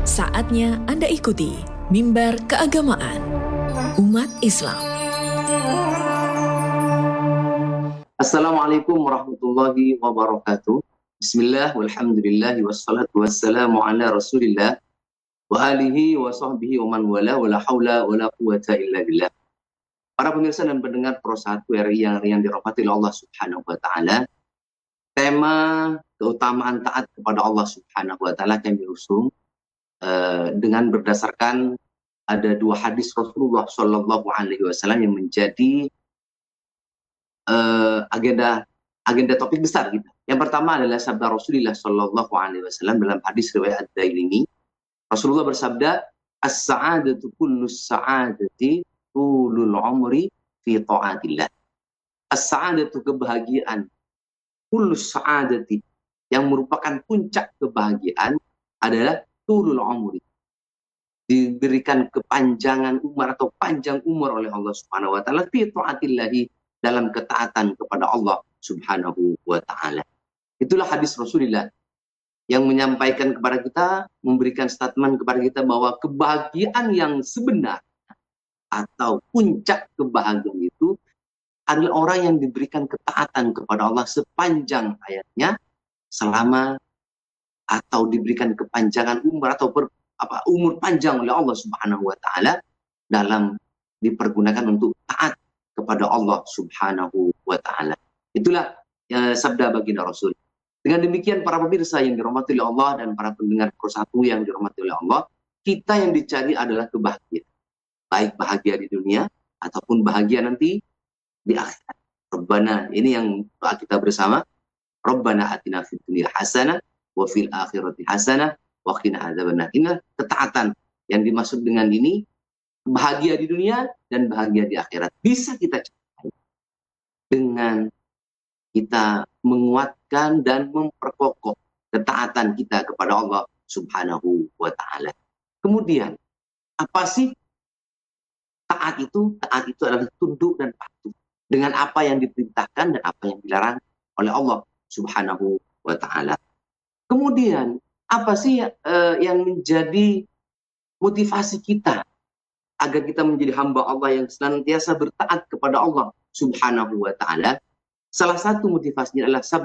Saatnya Anda ikuti Mimbar Keagamaan Umat Islam. Assalamualaikum warahmatullahi wabarakatuh. Bismillah, walhamdulillah, wassalatu wassalamu ala rasulillah wa alihi wa sahbihi wa man wala, wa la hawla wa la quwata illa billah. Para pemirsa dan pendengar Pro 1 RI yang dirahmati oleh Allah Subhanahu wa taala, tema keutamaan taat kepada Allah Subhanahu wa taala yang diusung dengan berdasarkan ada dua hadis Rasulullah Shallallahu Alaihi Wasallam yang menjadi agenda topik besar gitu. Yang pertama adalah sabda Rasulullah Shallallahu Alaihi Wasallam dalam hadis riwayat Ad-Dailimi. Rasulullah bersabda, "As-sa'adatu kullus sa'adati tulul umri fi ta'atillah." As-sa'adatu, kebahagiaan, kullus sa'adati, yang merupakan puncak kebahagiaan adalah tulul umri, diberikan kepanjangan umur atau panjang umur oleh Allah Subhanahu wa taala fi ta'atillahi, dalam ketaatan kepada Allah Subhanahu wa taala. Itulah hadis Rasulullah yang menyampaikan kepada kita, memberikan statement kepada kita bahwa kebahagiaan yang sebenar atau puncak kebahagiaan itu adalah orang yang diberikan ketaatan kepada Allah sepanjang hayatnya, selama atau diberikan kepanjangan umur atau umur panjang oleh Allah Subhanahu wa taala dalam dipergunakan untuk taat kepada Allah Subhanahu wa taala. Itulah sabda baginda Rasul. Dengan demikian para pemirsa yang dirahmati oleh Allah dan para pendengar Pro 1 yang dirahmati oleh Allah, kita yang dicari adalah kebahagiaan. Baik bahagia di dunia ataupun bahagia nanti di akhirat. Rabbana, ini yang doa kita bersama. Rabbana atina fid dunya hasanah wa fil akhirati hasanah wa qina adzabannar. Inilah ketaatan yang dimaksud dengan ini, bahagia di dunia dan bahagia di akhirat. Bisa kita capai dengan kita menguatkan dan memperkokoh ketaatan kita kepada Allah Subhanahu wa taala. Kemudian, apa sih taat itu? Taat itu adalah tunduk dan patuh dengan apa yang diperintahkan dan apa yang dilarang oleh Allah Subhanahu wa taala. Kemudian, apa sih yang menjadi motivasi kita agar kita menjadi hamba Allah yang senantiasa bertaat kepada Allah Subhanahu wa taala? Salah satu motivasinya adalah